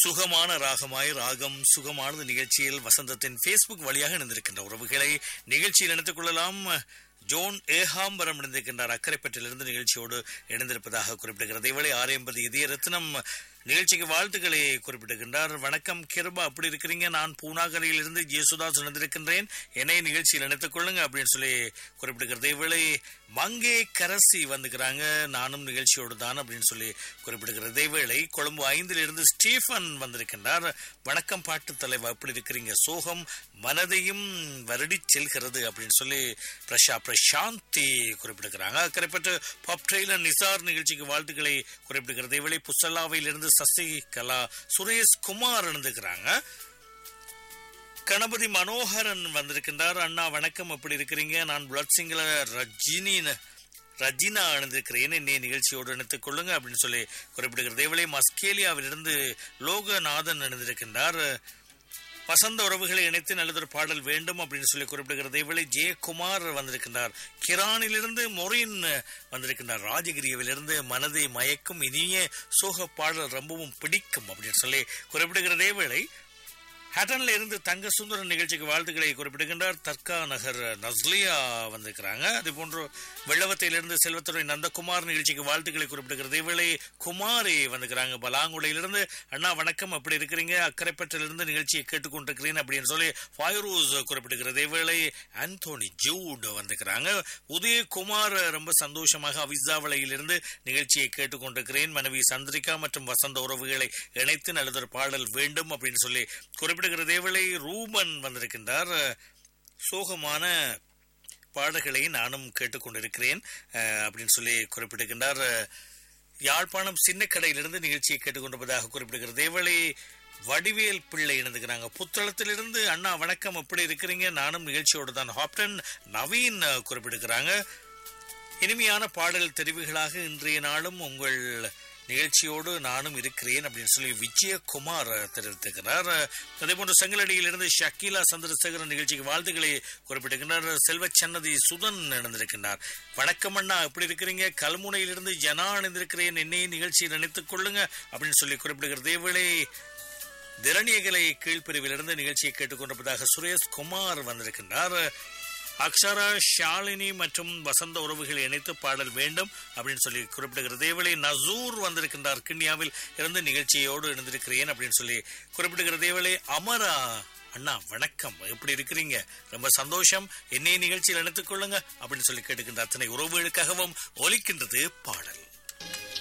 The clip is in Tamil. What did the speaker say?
சுகமான ராகமாய் ராகம் சுகமானது நிகழ்ச்சியில் வசந்தத்தின் பேஸ்புக் வழியாக இணைந்திருக்கின்ற உறவுகளை நிகழ்ச்சியில் இணைத்துக் கொள்ளலாம். ஜோன் ஏகாம்பரம் இணைந்திருக்கின்றார். அக்கரைப்பற்றிலிருந்து நிகழ்ச்சியோடு இணைந்திருப்பதாக குறிப்பிடுகிறது. இவளை 680 இதய ரத்னம் நிகழ்ச்சிக்கு வாழ்த்துக்களை குறிப்பிட்டிருக்கின்றார். வணக்கம் கிருபா, அப்படி இருக்கிறீங்க? நான் பூனாகரையில் இருந்து ஜேசுதாஸ் இணைந்திருக்கின்றேன், என்னை நிகழ்ச்சியில் இணைத்துக் கொள்ளுங்க அப்படின்னு சொல்லி குறிப்பிடுகிறது. இவளை மங்கே கரசி வந்துக்கிறாங்க, நானும் நிகழ்ச்சியோடு தான் அப்படின்னு சொல்லி குறிப்பிடுகிறது. இவளை கொழும்பு 5 ஸ்டீஃபன் வந்திருக்கின்றார். வணக்கம் பாட்டு தலைவா, அப்படி இருக்கிறீங்க? சோகம் மனதையும் வருடி செல்கிறது அப்படின்னு சொல்லி பிரசாந்தி குறிப்பிடுகிறாங்க. அக்கறைப்பட்டு பாப் ட்ரெய்லர் நிசார் நிகழ்ச்சிக்கு வாழ்த்துக்களை குறிப்பிடுகிறது. இவளை புசல்லாவையில் இருந்து சசிகலா சுரேஷ் குமார் இணைந்துக்கிறாங்க. கணபதி மனோகரன் வந்திருக்கின்றார். அண்ணா வணக்கம், எப்படி இருக்கிறீங்க? நான் பிளட் சிங்கில ரஜினா இணைந்திருக்கிறேன், என்னை நிகழ்ச்சியோடு இணைத்துக் கொள்ளுங்க அப்படின்னு சொல்லி குறிப்பிடுகிறது. இவளை மஸ்கேலியாவிலிருந்து லோகநாதன் இணைந்திருக்கின்றார். வசந்த உறவுகளை இணைத்து நல்லதொரு பாடல் வேண்டும் அப்படின்னு சொல்லி குறிப்பிடுகிறது. இவளை ஜெயக்குமார் வந்திருக்கின்றார். கிரானிலிருந்து மொரின் வந்திருக்கின்றார். ராஜகிரியிலிருந்து மனதை மயக்கும் இனிய சோக பாடல் ரொம்பவும் பிடிக்கும் அப்படின்னு சொல்லி குறிப்பிடுகிறது. இவளை ஹட்டன்ல இருந்து தங்க சுந்தர நிகழ்ச்சிக்கு வாழ்த்துக்களை குறிப்பிடுகின்றார். தர்கா நகர் நஸ்லியா வந்திருக்கிறாங்க. அது போன்று வெள்ளவத்தையிலிருந்து செல்வத்துறை நந்தகுமார் நிகழ்ச்சிக்கு வாழ்த்துக்களை குறிப்பிடுகிறது. இவளை குமாரி வந்திருக்கிறாங்க. பலாங்குடையிலிருந்து அண்ணா வணக்கம், அப்படி இருக்கிறீங்க? அக்கரைப்பற்றிலிருந்து நிகழ்ச்சியை கேட்டுக்கொண்டிருக்கிறேன் அப்படின்னு சொல்லி ஃபைரூஸ் குறிப்பிடுகிறது. இவளை ஆந்தோனி ஜூட் வந்திருக்கிறாங்க. உதயகுமார் ரொம்ப சந்தோஷமாக அவிசாவளையிலிருந்து நிகழ்ச்சியை கேட்டுக்கொண்டிருக்கிறேன், மனைவி சந்திரிகா மற்றும் வசந்த உறவுகளை இணைத்து நல்லதொரு பாடல் வேண்டும் அப்படின்னு சொல்லி குறிப்பிடுகிறது. இவளை ரூபன் வந்திருக்கின்றார். சோகமான பாடல்களை நானும் கேட்டுக்கொண்டிருக்கிறேன் அப்படின்னு சொல்லி குறிப்பிடுகின்றார். யாழ்ப்பாணம் சின்ன கடையிலிருந்து நிகழ்ச்சியை கேட்டுக்கொண்டிருப்பதாக குறிப்பிடுகிறது. இவளை வடிவேல் பிள்ளை இணைந்துக்கிறாங்க. புத்தளத்திலிருந்து அண்ணா வணக்கம், எப்படி இருக்கிறீங்க? நானும் நிகழ்ச்சியோடு தான். ஹாப்டன் நவீன் குறிப்பிடுகிறாங்க. இனிமையான பாடல் தெரிவுகளாக இன்றைய நாளும் உங்கள் நிகழ்ச்சியோடு நானும் இருக்கிறேன் அப்படின்னு சொல்லி விஜயகுமார் தெரிவித்திருக்கிறார். அதே போன்று செங்கலடியிலிருந்து ஷக்கீலா சந்திரசேகரன் நிகழ்ச்சிக்கு வாழ்த்துக்களை குறிப்பிட்டிருக்கிறார். செல்வ சன்னதி சுதன் இணைந்திருக்கின்றார். வணக்கம் அண்ணா, எப்படி இருக்கிறீங்க? கல்முனையிலிருந்து ஜனா இணைந்திருக்கிறேன், என்னை நிகழ்ச்சியில் நினைத்துக் கொள்ளுங்க அப்படின்னு சொல்லி குறிப்பிடுகிறது. இவளை திரணியகலை கீழ்பிரிவிலிருந்து நிகழ்ச்சியை கேட்டுக்கொண்டிருப்பதாக சுரேஷ் குமார் வந்திருக்கின்றார். அக்ஷரா ஷாலினி மற்றும் வசந்த உறவுகளை இணைத்து பாடல் வேண்டும் அப்படின்னு சொல்லி குறிப்பிடுகிறது. இவளை நசூர் வந்திருக்கின்றார். கிண்ணியாவில் இருந்து நிகழ்ச்சியோடு இணைந்திருக்கிறேன் அப்படின்னு சொல்லி குறிப்பிடுகிறது. இவளை அமரா, அண்ணா வணக்கம், எப்படி இருக்கிறீங்க? ரொம்ப சந்தோஷம், என்னை நிகழ்ச்சியில் இணைத்துக் கொள்ளுங்க அப்படின்னு சொல்லி கேட்டுக்கின்ற அத்தனை உறவுகளுக்காகவும் ஒலிக்கின்றது பாடல்.